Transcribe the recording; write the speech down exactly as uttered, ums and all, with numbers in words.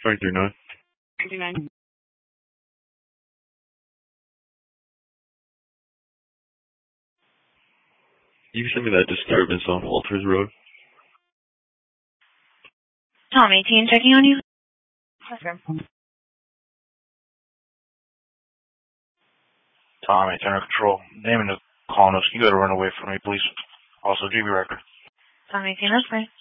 five three nine. fifty-nine. You can send me that disturbance on Walters Road. Tom eighteen checking on you. Tom eighteen under control. Damon is calling us. You gotta run away from me, please. Also, G B record. Tom eighteen, that's fine.